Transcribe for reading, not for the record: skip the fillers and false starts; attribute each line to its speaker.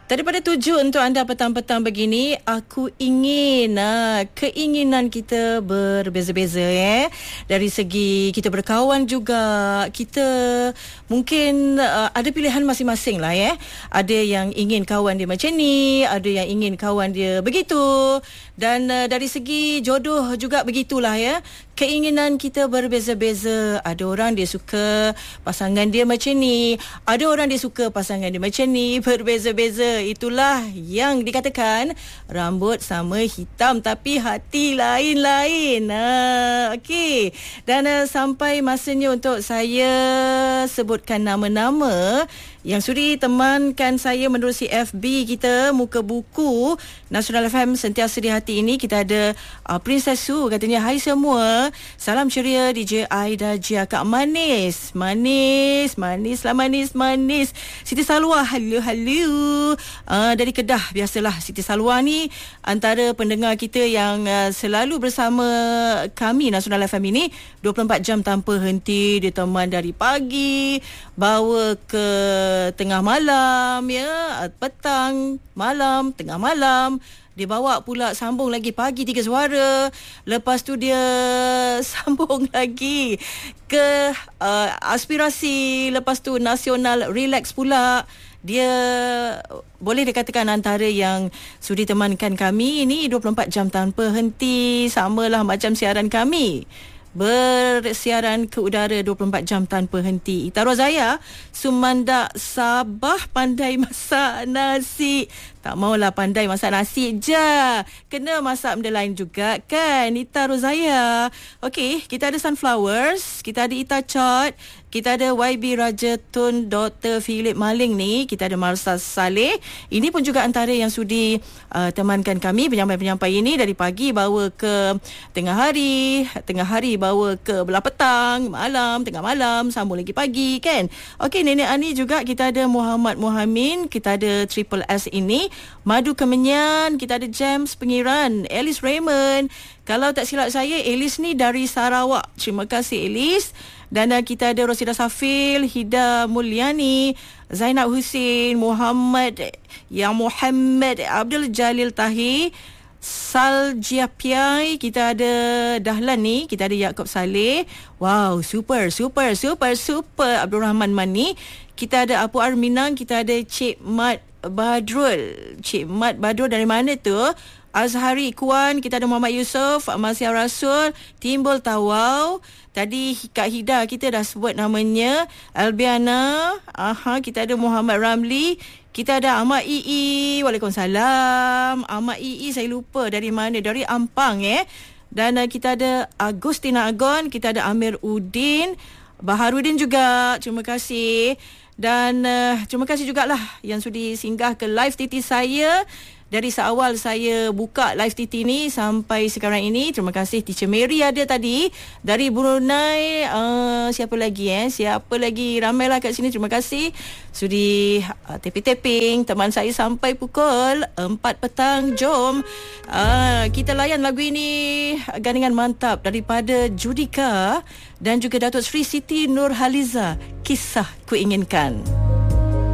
Speaker 1: Daripada 7 untuk anda petang-petang begini, aku ingin keinginan kita berbeza-beza Dari segi kita berkawan juga, kita mungkin ada pilihan masing-masing lah Ada yang ingin kawan dia macam ni, ada yang ingin kawan dia begitu. Dan dari segi jodoh juga begitulah Keinginan kita berbeza-beza. Ada orang dia suka pasangan dia macam ni, ada orang dia suka pasangan dia macam ni, berbeza-beza. Itulah yang dikatakan rambut sama hitam tapi hati lain-lain. Okey. Dan sampai masanya untuk saya sebutkan nama-nama yang sudi temankan saya menerusi FB kita, Muka Buku Nasional FM Sentiasa di Hati ini. Kita ada Princess Su, katanya, hai semua, salam ceria DJ Aida Jia, Kak Manis. Manis lah, manis. Siti Salwa, halo. Dari Kedah, biasalah Siti Salwa ni antara pendengar kita yang selalu bersama kami Nasional FM ini 24 jam tanpa henti. Dia teman dari pagi, bawa ke tengah malam, petang, malam, tengah malam. Dia bawa pula sambung lagi pagi 3 suara. Lepas tu dia sambung lagi ke aspirasi. Lepas tu nasional relax pula. Dia boleh dikatakan antara yang sudi temankan kami ini 24 jam tanpa henti. Samalah macam siaran kami, bersiaran ke udara 24 jam tanpa henti. Ita Rozaya, Sumandak Sabah, pandai masak nasi. Tak maulah pandai masak nasi je, kena masak benda lain juga kan, Ita Rozaya. Okey, kita ada Sunflowers, kita ada Ita Chot, kita ada YB Raja Tun, Dr. Philip Maling ni, kita ada Marsa Saleh. Ini pun juga antara yang sudi temankan kami, penyampai-penyampai ini dari pagi bawa ke tengah hari bawa ke belah petang, malam, tengah malam, sambung lagi pagi kan. Okey, Nenek Ani juga, kita ada Muhammad Muhammin, kita ada Triple S ini, Madu Kemenyan, kita ada James Pengiran, Alice Raymond. Kalau tak silap saya, Alice ni dari Sarawak. Terima kasih Alice. Dan kita ada Rosida Safil, Hida Mulyani, Zainab Husin, Muhammad Abdul Jalil Tahi, Saljia Piai, kita ada Dahlan ni, kita ada Yaakob Saleh. Wow, super Abdul Rahman Mani. Kita ada Apu Arminang, kita ada Cik Mat Badrul dari mana tu? Azhari Kuan, kita ada Muhammad Yusof, Masya Rasul, Timbul Tawau. Tadi Kak Hida kita dah sebut namanya, Albiana. Kita ada Muhammad Ramli, kita ada Ahmad Ii. Waalaikumsalam. Ahmad Ii saya lupa dari mana, dari Ampang Dan kita ada Agustina Agon, kita ada Amir Udin, Baharudin juga. Terima kasih. Dan terima kasih jugalah yang sudi singgah ke live TT saya. Dari seawal saya buka live TT ni sampai sekarang ini. Terima kasih Teacher Mary ada tadi dari Brunei. Siapa lagi? Ramailah kat sini. Terima kasih sudi tapping teman saya sampai pukul 4 petang. Jom kita layan lagu ini, gandingan mantap daripada Judika dan juga Datuk Sri Siti Nurhaliza, Kisah Ku Inginkan.